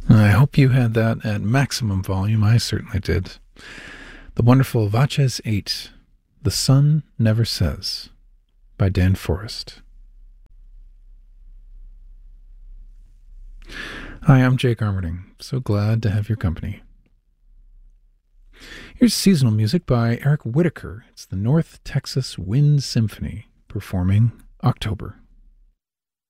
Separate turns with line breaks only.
I hope you had that at maximum volume. I certainly did. The wonderful Vaches 8, The Sun Never Says, by Dan Forrest. Hi, I'm Jake Armerding. So glad to have your company. Here's seasonal music by Eric Whitacre. It's the North Texas Wind Symphony performing October.